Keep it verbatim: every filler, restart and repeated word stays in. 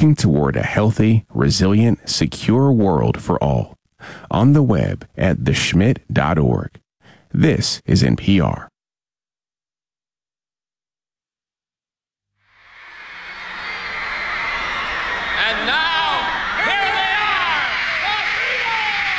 working toward a healthy, resilient, secure world for all. On the web at the schmidt dot org. This is N P R.